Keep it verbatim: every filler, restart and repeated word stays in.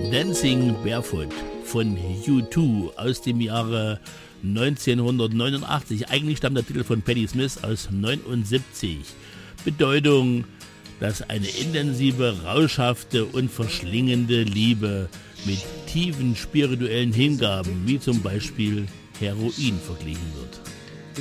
Dancing Barefoot von U zwei aus dem Jahre neunzehnhundertneunundachtzig. Eigentlich stammt der Titel von Patti Smith aus neunundsiebzig. Bedeutung, dass eine intensive, rauschhafte und verschlingende Liebe mit tiefen spirituellen Hingaben, wie zum Beispiel Heroin, verglichen wird.